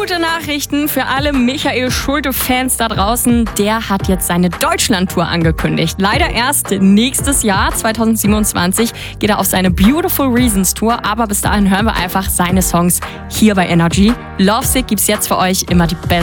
Gute Nachrichten für alle Michael Schulte-Fans da draußen. Der hat jetzt seine Deutschland-Tour angekündigt. Leider erst nächstes Jahr, 2027, geht er auf seine Beautiful Reasons Tour. Aber bis dahin hören wir einfach seine Songs hier bei Energy. Lovesick gibt's jetzt für euch immer die besten